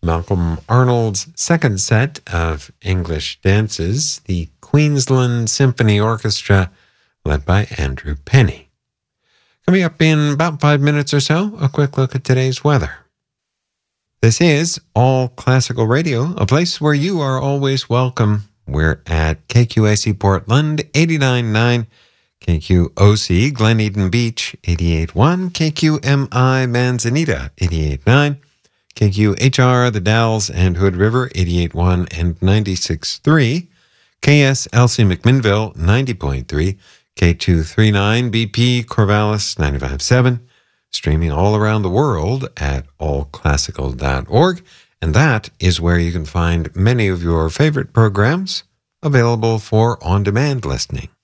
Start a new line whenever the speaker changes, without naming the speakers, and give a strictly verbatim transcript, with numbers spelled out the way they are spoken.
Malcolm Arnold's second set of English dances, the Queensland Symphony Orchestra, led by Andrew Penny. Coming up in about five minutes or so, a quick look at today's weather. This is All Classical Radio, a place where you are always welcome. We're at K Q A C Portland, eighty-nine point nine, K Q O C Glen Eden Beach, eighty-eight point one, K Q M I Manzanita, eighty-eight point nine, K Q H R The Dalles and Hood River, eighty-eight point one and ninety-six point three, K S L C McMinnville, ninety point three, K two thirty-nine B P Corvallis, ninety-five point seven, streaming all around the world at all classical dot org. And that is where you can find many of your favorite programs available for on-demand listening.